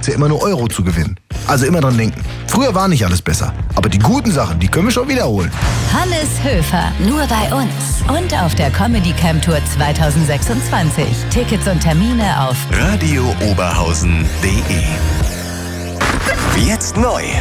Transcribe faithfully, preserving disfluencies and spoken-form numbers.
gibt's ja immer nur Euro zu gewinnen. Also immer dran denken. Früher war nicht alles besser. Aber die guten Sachen, die können wir schon wiederholen. Hannes Höfer, nur bei uns. Und auf der Comedy Camp Tour zwanzig sechsundzwanzig. Tickets und Termine auf radio oberhausen punkt de. Jetzt neu.